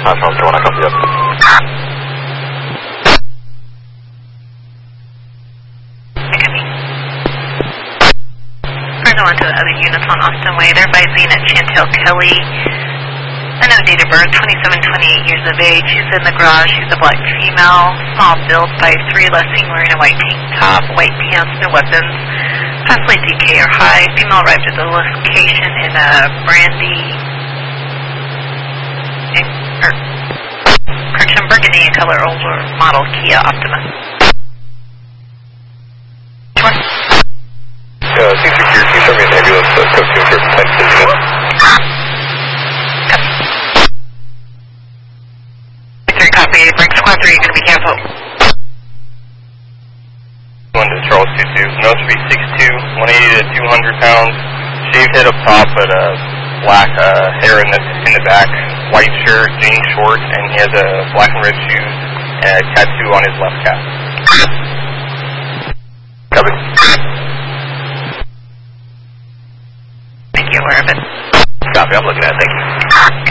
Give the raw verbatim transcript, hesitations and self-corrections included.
five South Carolina, copy up. We're going to the other units on Austin Way. They're advising at Chantel Kelly. Unknown date of birth, twenty-seven, twenty-eight years of age. She's in the garage. She's a black female. Small build, five three, last seen wearing a white tank top, white pants, no weapons. Possibly D K or high. Female arrived at the location in a brandy, in, or, correction, burgundy in color, older model Kia Optima. One. Uh, team security, can you show me an ambulance, uh, code two for ten unit? Three copy, break squad three, you're going to be careful. One to Charles two two, nose should be six two, one eighty to two hundred pounds, shaved head up top, but uh, black uh, hair in the in the back, white shirt, jeans shorts, and he has a black and red shoes and a tattoo on his left calf. Copy. Make you aware of it. Copy, I'm looking at it, thank you.